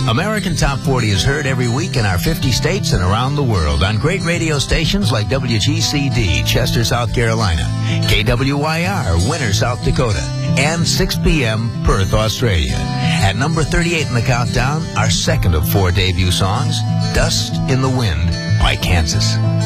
American Top 40 is heard every week in our 50 states and around the world on great radio stations like WGCD, Chester, South Carolina, KWYR, Winter, South Dakota, and 6 p.m. Perth, Australia. At number 38 in the countdown, our second of 4 debut songs, Dust in the Wind by Kansas.